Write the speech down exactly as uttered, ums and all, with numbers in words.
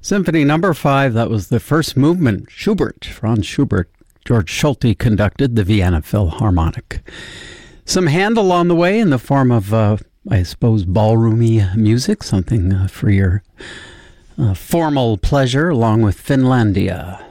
Symphony number five, that was the first movement. Schubert, Franz Schubert. George Schulte conducted the Vienna Philharmonic. Some Handel on the way in the form of, uh, I suppose, ballroomy music, something uh, for your uh, formal pleasure, along with Finlandia.